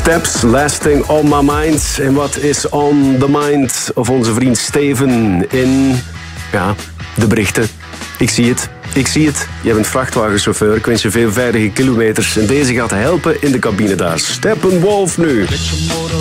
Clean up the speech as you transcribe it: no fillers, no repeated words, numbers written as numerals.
Steps, Last Thing on My Mind. En wat is on the mind of onze vriend Steven in de berichten? Ik zie het. Jij bent vrachtwagenchauffeur. Ik wens je veel veilige kilometers. En deze gaat helpen in de cabine daar. Steppenwolf nu.